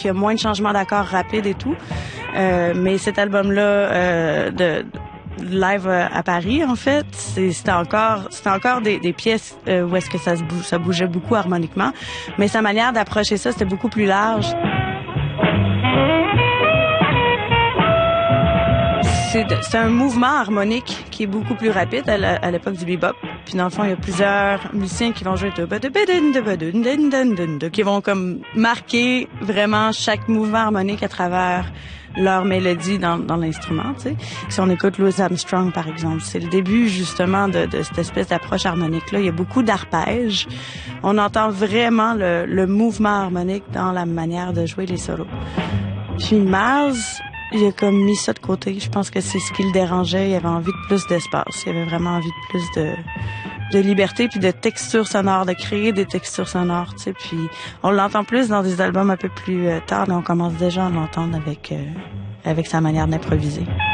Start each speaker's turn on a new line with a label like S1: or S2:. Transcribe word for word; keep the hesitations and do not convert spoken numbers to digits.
S1: qu'il y a moins de changements d'accords rapides et tout. Euh, mais cet album-là euh, de live à Paris, en fait, c'était encore c'était encore des, des pièces euh, où est-ce que ça se bouge, ça bougeait beaucoup harmoniquement, mais sa manière d'approcher ça, c'était beaucoup plus large. C'est, c'est un mouvement harmonique qui est beaucoup plus rapide à, à l'époque du bebop. Puis dans le fond, il y a plusieurs musiciens qui vont jouer qui vont comme marquer vraiment chaque mouvement harmonique à travers leur mélodie dans, dans l'instrument, tu sais. Si on écoute Louis Armstrong, par exemple, c'est le début, justement, de, de cette espèce d'approche harmonique-là. Il y a beaucoup d'arpèges. On entend vraiment le, le mouvement harmonique dans la manière de jouer les solos. Puis Miles, il a comme mis ça de côté. Je pense que c'est ce qui le dérangeait. Il avait envie de plus d'espace. Il avait vraiment envie de plus de... de liberté puis de texture sonore, de créer des textures sonores, tu sais. Puis on l'entend plus dans des albums un peu plus euh, tard, mais on commence déjà à l'entendre avec euh, avec sa manière d'improviser.